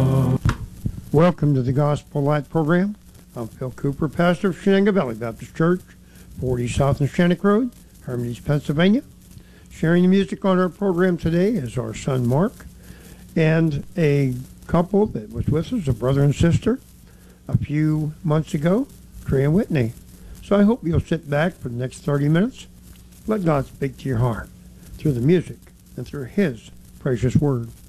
Welcome to the Gospel Light program. I'm Phil Cooper, pastor of Shenango Valley Baptist Church, 40 South and Shannock Road, Hermitage, East Pennsylvania. Sharing the music on our program today is our son Mark and a couple that was with us, a brother and sister, a few months ago, Trey and Whitney. So I hope you'll sit back for the next 30 minutes. Let God speak to your heart through the music and through His precious word.